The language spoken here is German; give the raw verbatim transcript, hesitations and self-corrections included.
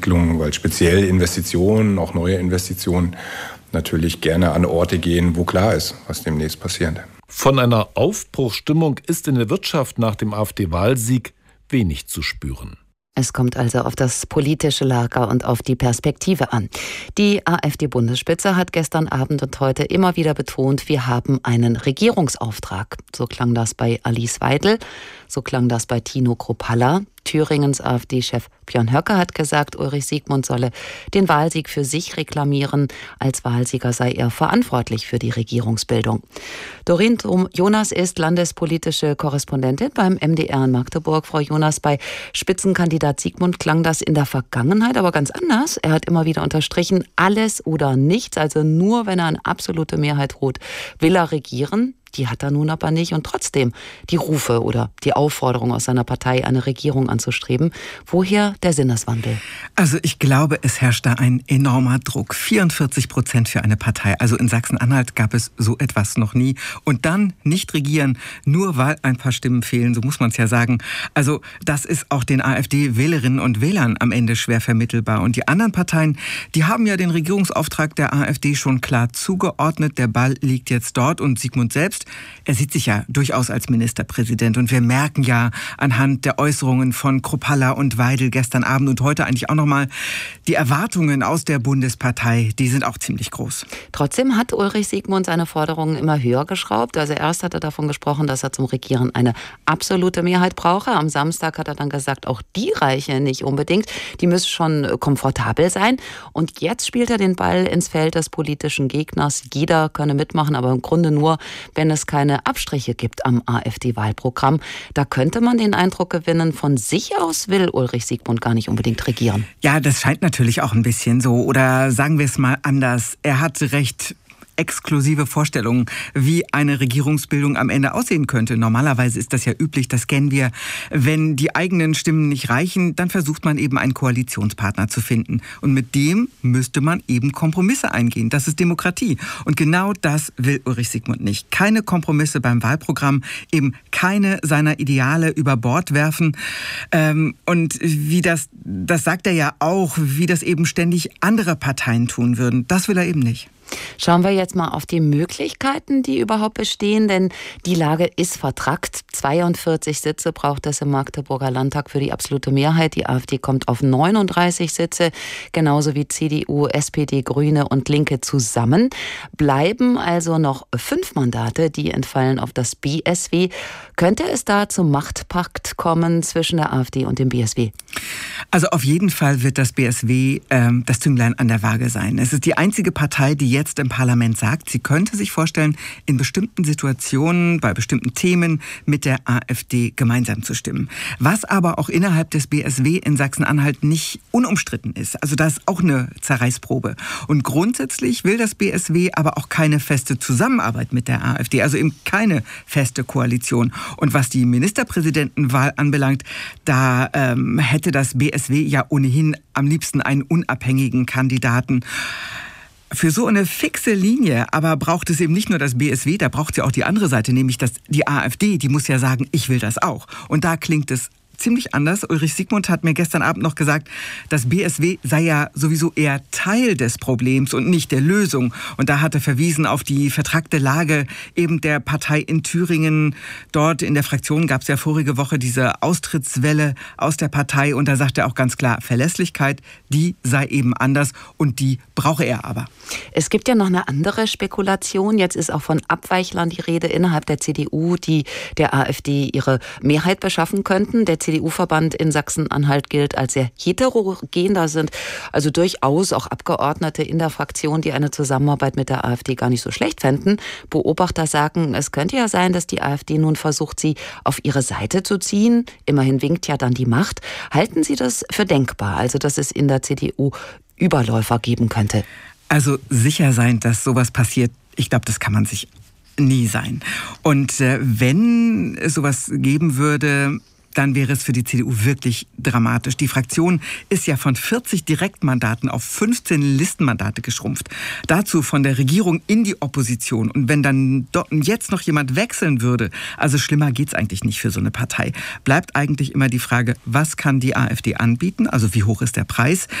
Entwicklung, weil speziell Investitionen, auch neue Investitionen, natürlich gerne an Orte gehen, wo klar ist, was demnächst passiert. Von einer Aufbruchsstimmung ist in der Wirtschaft nach dem AfD-Wahlsieg wenig zu spüren. Es kommt also auf das politische Lager und auf die Perspektive an. Die AfD-Bundesspitze hat gestern Abend und heute immer wieder betont, wir haben einen Regierungsauftrag. So klang das bei Alice Weidel, so klang das bei Tino Kruppalla. Thüringens AfD-Chef Björn Höcke hat gesagt, Ulrich Siegmund solle den Wahlsieg für sich reklamieren. Als Wahlsieger sei er verantwortlich für die Regierungsbildung. Doreen Jonas ist landespolitische Korrespondentin beim M D R in Magdeburg. Frau Jonas, bei Spitzenkandidat Siegmund klang das in der Vergangenheit aber ganz anders. Er hat immer wieder unterstrichen, alles oder nichts, also nur wenn er eine absolute Mehrheit holt, will er regieren. Die hat er nun aber nicht und trotzdem die Rufe oder die Aufforderung aus seiner Partei, eine Regierung anzustreben. Woher der Sinneswandel? Also ich glaube, es herrscht da ein enormer Druck. vierundvierzig Prozent für eine Partei. Also in Sachsen-Anhalt gab es so etwas noch nie. Und dann nicht regieren, nur weil ein paar Stimmen fehlen, so muss man es ja sagen. Also das ist auch den AfD-Wählerinnen und Wählern am Ende schwer vermittelbar. Und die anderen Parteien, die haben ja den Regierungsauftrag der AfD schon klar zugeordnet. Der Ball liegt jetzt dort und Siegmund selbst, er sieht sich ja durchaus als Ministerpräsident. Und wir merken ja anhand der Äußerungen von Kruppalla und Weidel gestern Abend und heute eigentlich auch nochmal, die Erwartungen aus der Bundespartei, die sind auch ziemlich groß. Trotzdem hat Ulrich Siegmund seine Forderungen immer höher geschraubt. Also erst hat er davon gesprochen, dass er zum Regieren eine absolute Mehrheit brauche. Am Samstag hat er dann gesagt, auch die reiche nicht unbedingt. Die müsse schon komfortabel sein. Und jetzt spielt er den Ball ins Feld des politischen Gegners. Jeder könne mitmachen, aber im Grunde nur, wenn es keine Abstriche gibt am AfD-Wahlprogramm. Da könnte man den Eindruck gewinnen, von sich aus will Ulrich Siegmund gar nicht unbedingt regieren. Ja, das scheint natürlich auch ein bisschen so. Oder sagen wir es mal anders. Er hat recht exklusive Vorstellungen, wie eine Regierungsbildung am Ende aussehen könnte. Normalerweise ist das ja üblich, das kennen wir. Wenn die eigenen Stimmen nicht reichen, dann versucht man eben einen Koalitionspartner zu finden. Und mit dem müsste man eben Kompromisse eingehen. Das ist Demokratie. Und genau das will Ulrich Siegmund nicht. Keine Kompromisse beim Wahlprogramm, eben keine seiner Ideale über Bord werfen. Und wie das, das sagt er ja auch, wie das eben ständig andere Parteien tun würden. Das will er eben nicht. Schauen wir jetzt mal auf die Möglichkeiten, die überhaupt bestehen, denn die Lage ist vertrackt. zweiundvierzig Sitze braucht es im Magdeburger Landtag für die absolute Mehrheit. Die AfD kommt auf neununddreißig Sitze, genauso wie C D U, S P D, Grüne und Linke zusammen. Bleiben also noch fünf Mandate, die entfallen auf das B S W. Könnte es da zum Machtpakt kommen zwischen der AfD und dem B S W? Also auf jeden Fall wird das B S W ähm, das Zünglein an der Waage sein. Es ist die einzige Partei, die jetzt im Parlament sagt, sie könnte sich vorstellen, in bestimmten Situationen, bei bestimmten Themen mit der AfD gemeinsam zu stimmen. Was aber auch innerhalb des B S W in Sachsen-Anhalt nicht unumstritten ist. Also das ist auch eine Zerreißprobe. Und grundsätzlich will das B S W aber auch keine feste Zusammenarbeit mit der AfD, also eben keine feste Koalition. Und was die Ministerpräsidentenwahl anbelangt, da ähm, hätte das B S W ja ohnehin am liebsten einen unabhängigen Kandidaten. Für so eine fixe Linie aber braucht es eben nicht nur das B S W, da braucht es ja auch die andere Seite, nämlich das, die AfD, die muss ja sagen, ich will das auch. Und da klingt es ziemlich anders. Ulrich Siegmund hat mir gestern Abend noch gesagt, das B S W sei ja sowieso eher Teil des Problems und nicht der Lösung. Und da hat er verwiesen auf die vertrackte Lage eben der Partei in Thüringen. Dort in der Fraktion gab es ja vorige Woche diese Austrittswelle aus der Partei. Und da sagt er auch ganz klar, Verlässlichkeit, die sei eben anders und die brauche er aber. Es gibt ja noch eine andere Spekulation. Jetzt ist auch von Abweichlern die Rede innerhalb der C D U, die der AfD ihre Mehrheit beschaffen könnten. Der C D U-Verband in Sachsen-Anhalt gilt als sehr heterogen. Da sind also durchaus auch Abgeordnete in der Fraktion, die eine Zusammenarbeit mit der AfD gar nicht so schlecht fänden. Beobachter sagen, es könnte ja sein, dass die AfD nun versucht, sie auf ihre Seite zu ziehen. Immerhin winkt ja dann die Macht. Halten Sie das für denkbar, also dass es in der C D U Überläufer geben könnte? Also sicher sein, dass sowas passiert, ich glaube, das kann man sich nie sein. Und äh, wenn es sowas geben würde, dann wäre es für die C D U wirklich dramatisch. Die Fraktion ist ja von vierzig Direktmandaten auf fünfzehn Listenmandate geschrumpft. Dazu von der Regierung in die Opposition. Und wenn dann jetzt noch jemand wechseln würde, also schlimmer geht's eigentlich nicht für so eine Partei, bleibt eigentlich immer die Frage, was kann die AfD anbieten? Also wie hoch ist der Preis?